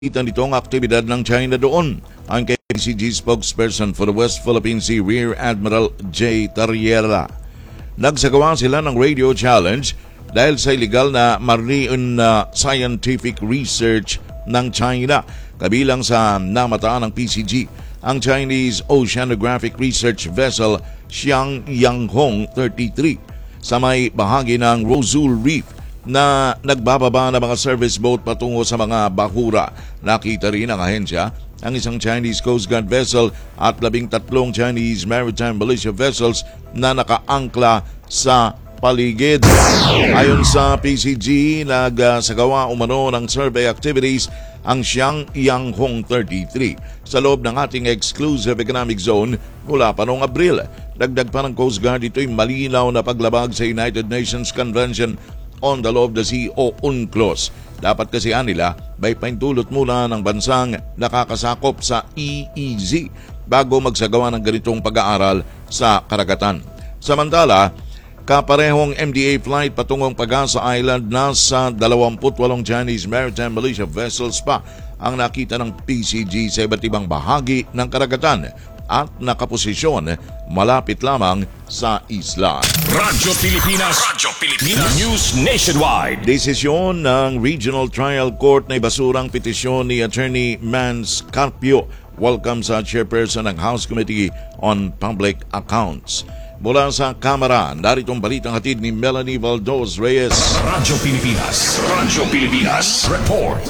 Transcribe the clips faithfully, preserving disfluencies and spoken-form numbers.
Ita nitong aktibidad ng China doon. Ang K P C G spokesperson for the West Philippine Sea, Rear Admiral J. Tarriera. Nagsagawa sila ng radio challenge dahil sa illegal na marine uh, scientific research ng China. Kabilang sa namataan ng P C G, ang Chinese Oceanographic Research Vessel Xiang Yanghong thirty-three sa may bahagi ng Rosul Reef na nagbababa ng mga service boat patungo sa mga bahura. Nakita rin ng ahensya ang isang Chinese Coast Guard vessel at labing tatlong Chinese Maritime Militia vessels na nakaangkla sa paligid. Ayon sa P C G, nagsagawa umano ng survey activities ang Xiang Yanghong thirty-three sa loob ng ating exclusive economic zone mula pa noong Abril. Dagdag pa ng Coast Guard, ito'y malinaw na paglabag sa United Nations Convention on the Law of the Sea o UNCLOS. Dapat kasi nila may paintulot muna ng bansang nakakasakop sa E E Z bago magsagawa ng ganitong pag-aaral sa karagatan. Samantala, kaparehong M D A flight patungong Pag-asa Island, nasa dalawampu't walong Chinese Maritime Militia vessels pa ang nakita ng P C G sa iba't ibang bahagi ng karagatan at nakaposisyon malapit lamang sa isla. Radyo Pilipinas, Radyo Pilipinas News Nationwide. Desisyon ng Regional Trial Court na ibasurang petisyon ni Attorney Mans Carpio. Welcome sa chairperson ng House Committee on Public Accounts. Mula sa Kamara, naritong balitang hatid ni Melanie Valdos Reyes. Radyo Pilipinas, Radyo Pilipinas Report.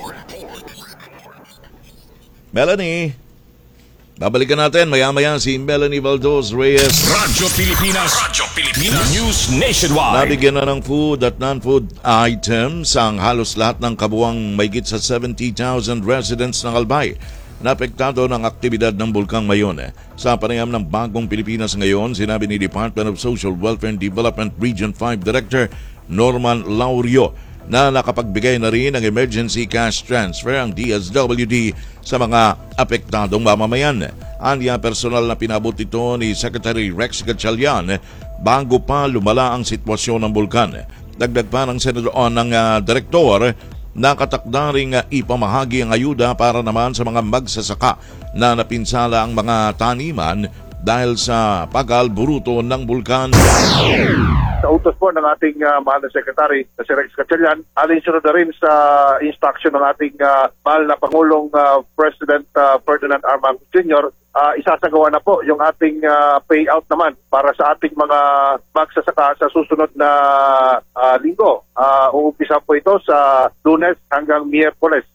Melanie, babalikan natin maya-maya si Melanie Valdos Reyes. Radyo Pilipinas, Radyo Pilipinas News Nationwide. Nabigyan na ng food at non-food items ang halos lahat ng kabuwang mayigit sa seventy thousand residents ng Albay na apektado ng aktibidad ng Bulkang Mayon. Sa panayam ng Bagong Pilipinas ngayon, sinabi ni Department of Social Welfare and Development Region five Director Norman Laurio na nakapagbigay na rin ng emergency cash transfer ang D S W D sa mga apektadong mamamayan. Anya, personal na pinabot ito ni Secretary Rex Gatchalian bago pa lumala ang sitwasyon ng bulkan. Dagdag pa ng senador o ng uh, direktor, nakatakda ring uh, ipamahagi ang ayuda para naman sa mga magsasaka na napinsala ang mga taniman dahil sa pag-alburuto ng bulkan. Sa utos po ng ating uh, mahal na Secretary na si Rex Gatchalian, alinsunod na rin sa instruction ng ating uh, mahal na Pangulong uh, President uh, Ferdinand R. Marcos Junior, uh, isasagawa na po yung ating uh, payout naman para sa ating mga magsasaka sa susunod na uh, linggo. Uh, uumpisa po ito sa Lunes hanggang Miyerkules.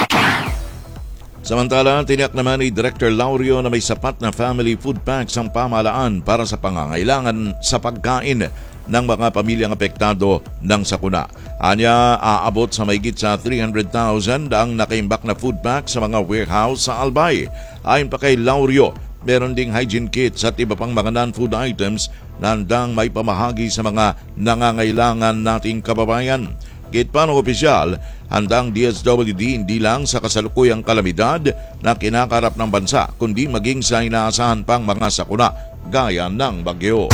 Samantala, tiniyak naman ni Director Laurio na may sapat na family food packs ang pamahalaan para sa pangangailangan sa pagkain ng mga pamilyang apektado ng sakuna. Anya, aabot sa mahigit sa three hundred thousand ang nakaimbak na food pack sa mga warehouse sa Albay. Ayon pa kay Laurio, meron ding hygiene kits at iba pang mga non-food items na handang may pamahagi sa mga nangangailangan nating kababayan. Kahit pa ng opisyal, handang D S W D hindi lang sa kasalukuyang kalamidad na kinakarap ng bansa, kundi maging sa inaasahan pang mga sakuna gaya ng bagyo.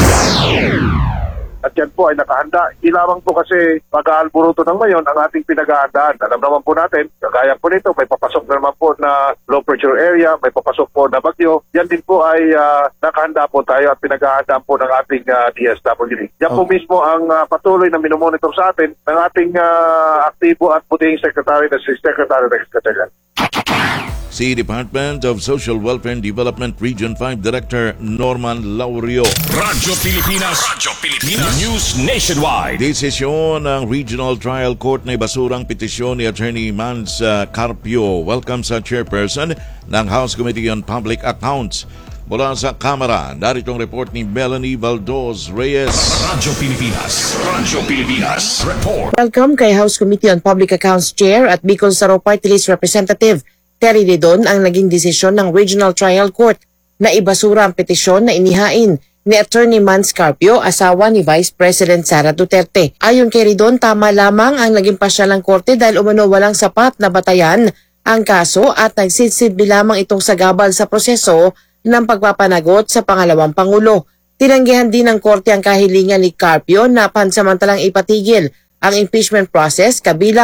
At yan po ay nakahanda. Hindi lamang po kasi mag-aalburuto ng ngayon ang ating pinag-aandaan. Alam naman po natin, kagaya po nito, may papasok na naman po na low pressure area, may papasok po na bagyo. Yan din po ay uh, nakahanda po tayo at pinag-aandaan po ng ating uh, D S W D. Yan po mismo ang uh, patuloy na minomonitor sa atin ng ating uh, aktibo at puting Secretary na si Secretary Rex Gatchalian. Si Department of Social Welfare and Development Region five Director Norman Laurio. Radyo Pilipinas, Radyo Pilipinas News Nationwide. Desisyon ng Regional Trial Court na ibasurang petisyon ni Attorney Mans uh, Carpio. Welcome sa chairperson ng House Committee on Public Accounts. Mula sa Kamara, naritong report ni Melanie Valdos Reyes. Radyo Pilipinas, Radyo Pilipinas Report. Welcome kay House Committee on Public Accounts Chair at Bicol Saro Party List Representative Terry Didon ang naging desisyon ng Regional Trial Court na ibasura ang petisyon na inihain ni Attorney Mans Carpio, asawa ni Vice President Sara Duterte. Ayon kay Didon, tama lamang ang naging pasya ng korte dahil umano walang sapat na batayan ang kaso at nagsisilbi lamang itong sagabal sa proseso ng pagpapanagot sa pangalawang Pangulo. Tinanggihan din ng korte ang kahilingan ni Carpio na pansamantalang ipatigil ang impeachment process kabilang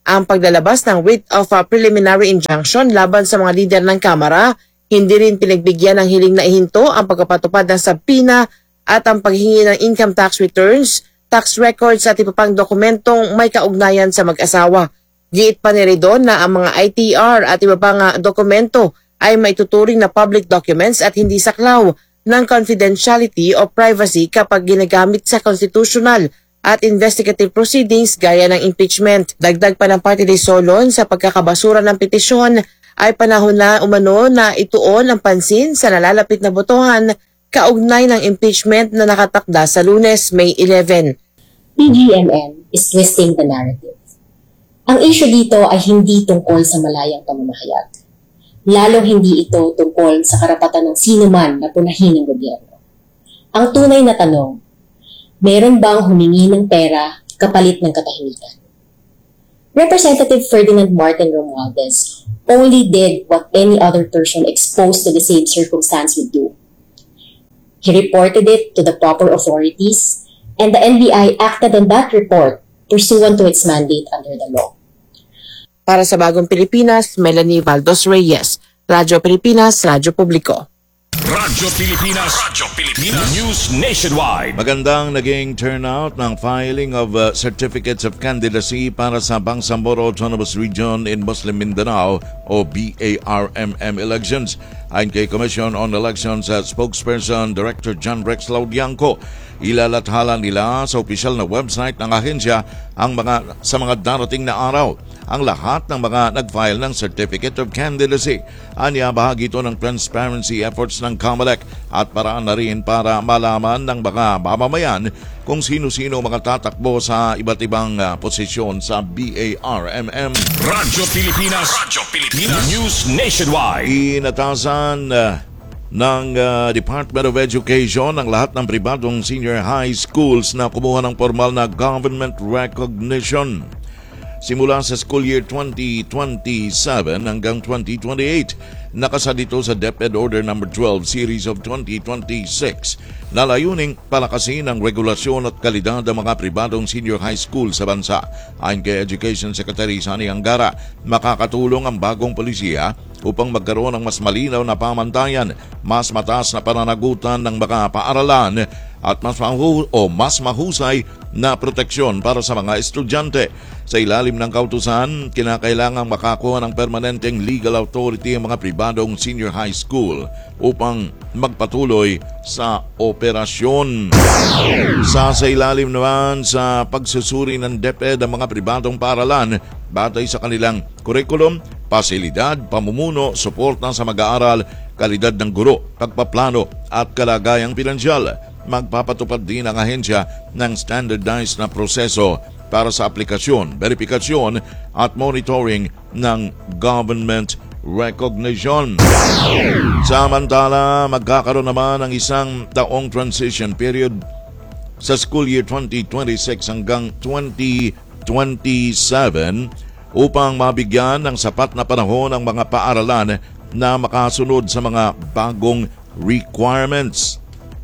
ang paglalabas ng writ of a preliminary injunction laban sa mga lider ng Kamara. Hindi rin pinagbigyan ng hiling na ihinto ang pagkapatupad ng sabpina at ang paghingi ng income tax returns, tax records at iba pang dokumentong may kaugnayan sa mag-asawa. Giit pa ni Redon na ang mga I T R at iba pang uh, dokumento ay maituturing na public documents at hindi saklaw ng confidentiality o privacy kapag ginagamit sa constitutional at investigative proceedings gaya ng impeachment. Dagdag pa ng Party List Solon sa pagkakabasura ng petisyon ay panahon na umano na ituon ang pansin sa nalalapit na botohan kaugnay ng impeachment na nakatakda sa Lunes, May eleventh. P G M M is twisting the narrative. Ang issue dito ay hindi tungkol sa malayang pamamahayag. Lalong hindi ito tungkol sa karapatan ng sino man na punahin ng gobyerno. Ang tunay na tanong, meron bang humingi ng pera kapalit ng katahimikan? Representative Ferdinand Martin Romualdez only did what any other person exposed to the same circumstance would do. He reported it to the proper authorities, and the N B I acted on that report pursuant to its mandate under the law. Para sa Bagong Pilipinas, Melanie Valdos Reyes, Radyo Pilipinas, Radyo Publiko. Radyo Pilipinas, Radyo Pilipinas, News Nationwide. Magandang naging turnout ng filing of uh, certificates of candidacy para sa Bangsamoro Autonomous Region in Muslim Mindanao o B A R M M elections. Ayon kay Commission on Elections at spokesperson Director John Rex Laudianco, ilalathala nila sa opisyal na website ng ahensya ang mga sa mga darating na araw ang lahat ng mga nag-file ng Certificate of Candidacy. Anya, bahagi ito ng transparency efforts ng COMELEC at paraan na rin para malaman ng mga mamamayan kung sino-sino mga tatakbo sa iba't ibang uh, posisyon sa B A R M M. Radyo Pilipinas, Radyo Pilipinas, News Nationwide. Inatasan uh, ng uh, Department of Education ang lahat ng pribadong senior high schools na kumuha ng formal na government recognition simula sa school year twenty twenty-seven hanggang twenty twenty-eight. Nakasa dito sa DepEd Order number twelve Series of twenty twenty-six na layuning palakasin ang regulasyon at kalidad ng mga pribadong senior high school sa bansa. Ayon kay Education Secretary Sani Angara, makakatulong ang bagong polisiya upang magkaroon ng mas malinaw na pamantayan, mas mataas na pananagutan ng mga paaralan at mas, mahu- o mas mahusay na proteksyon para sa mga estudyante. Sa ilalim ng kautusan, kinakailangang makakuha ng permanenteng legal authority ang mga pribadong senior high school upang magpatuloy sa operasyon. Sa sa ilalim naman sa pagsusuri ng DepEd ang mga pribadong paaralan batay sa kanilang curriculum, pasilidad, pamumuno, suporta sa mag-aaral, kalidad ng guro, pagpaplano at kalagayang pinansyal. Magpapatupad din ang ahensya ng standardized na proseso para sa aplikasyon, verifikasyon at monitoring ng government recognition. Samantala, magkakaroon naman ng isang taong transition period sa school year twenty twenty-six hanggang twenty twenty-seven upang mabigyan ng sapat na panahon ang mga paaralan na makasunod sa mga bagong requirements.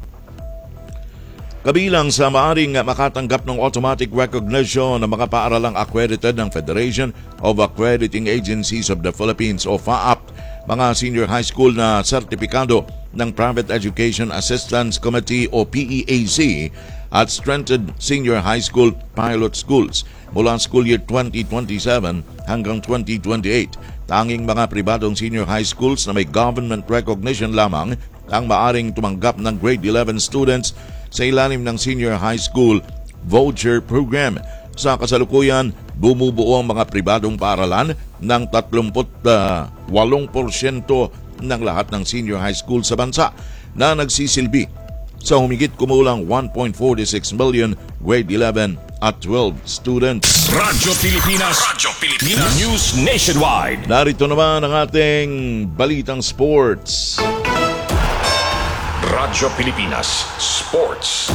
Kabilang sa maaring makatanggap ng automatic recognition ng mga paaralang accredited ng Federation of Accrediting Agencies of the Philippines o F A A P, mga senior high school na sertipikado ng Private Education Assistance Committee o P E A C at strengthened senior high school pilot schools mula school year twenty twenty-seven hanggang twenty twenty-eight. Tanging mga pribadong senior high schools na may government recognition lamang ang maaring tumanggap ng grade eleven students sa ilalim ng Senior High School Voucher Program. Sa kasalukuyan, bumubuo ang mga pribadong paaralan ng thirty-eight porsyento ng lahat ng senior high school sa bansa na nagsisilbi sa humigit kumulang one point four six million grade eleven at twelve students. Radyo Pilipinas, Radyo Pilipinas, News Nationwide. Narito naman ang ating balitang sports. Radyo Pilipinas Sports.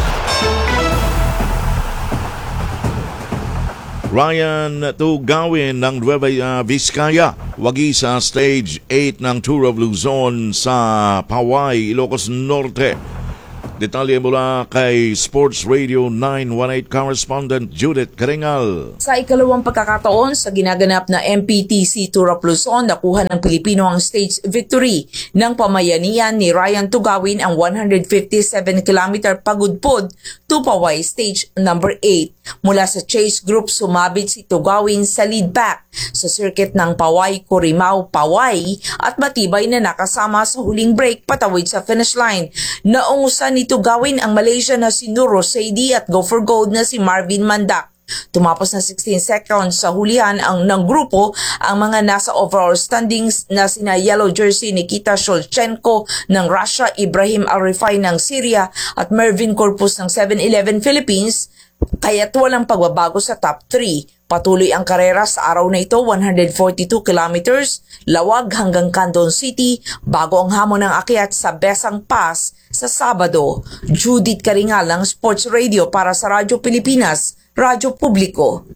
Ryan Tugawin ng Nueva uh, Vizcaya wagi sa Stage eight ng Tour of Luzon sa Paway, Ilocos Norte. Detalye mula kay Sports Radio nine one eight correspondent Judith Karingal. Sa ikalawang pagkakataon sa ginaganap na M P T C Tour of Luzon, nakuha ng Pilipino ang stage victory ng pamayanian ni Ryan Tugawin ang one hundred fifty-seven kilometer pagudpod to Paway stage number eight. Mula sa chase group, sumabit si Tugawin sa lead back sa circuit ng Paway, Corimao, Paway at matibay na nakasama sa huling break patawid sa finish line. Naungusan ni Tugawin ang Malaysia na si Nur Rosadi at go for gold na si Marvin Mandak. Tumapos na sixteen seconds sa hulihan ang ng grupo ang mga nasa overall standings na sina Yellow Jersey Nikita Shulchenko ng Russia, Ibrahim Arifai ng Syria at Mervin Corpus ng seven eleven Philippines, kaya't walang pagbabago sa top three. Patuloy ang karera sa araw na ito, one hundred forty-two kilometers, lawag hanggang Candon City, bago ang hamon ng akyat sa Besang Pass sa Sabado. Judith Karingal ng Sports Radio para sa Radyo Pilipinas, Radyo Publiko.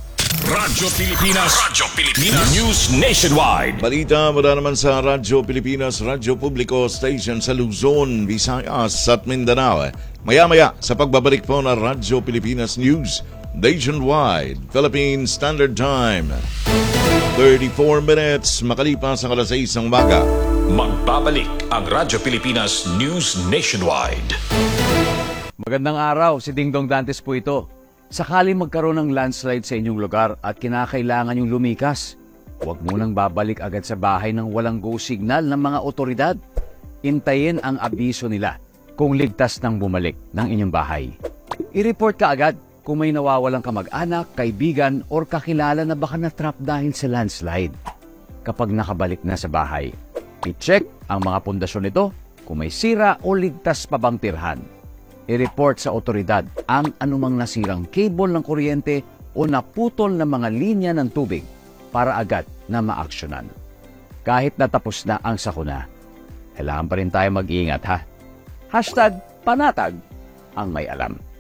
Radyo Pilipinas. Radyo Pilipinas. News Nationwide. Balita mula naman sa Radyo Pilipinas, Radyo Publiko Station sa Luzon, Visayas at Mindanao. Maya-maya sa pagbabalik po ng Radyo Pilipinas News Nationwide, Philippine Standard Time. thirty-four minutes makalipas ang alas sais ng umaga. Magbabalik ang Radyo Pilipinas News Nationwide. Magandang araw, si Dingdong Dantes po ito. Sakali magkaroon ng landslide sa inyong lugar at kinakailangan yung lumikas, huwag munang babalik agad sa bahay ng walang go signal ng mga otoridad. Intayin ang abiso nila kung ligtas nang bumalik ng inyong bahay. I-report ka agad kung may nawawalang kamag-anak, kaibigan, or kakilala na baka na-trap dahil sa landslide. Kapag nakabalik na sa bahay, i-check ang mga pundasyon nito kung may sira o ligtas pa bang tirhan. I-report sa otoridad ang anumang nasirang cable ng kuryente o naputol na mga linya ng tubig para agad na maaksyonan. Kahit natapos na ang sakuna, kailangan pa rin tayo mag-iingat ha. Hashtag panatag ang may alam.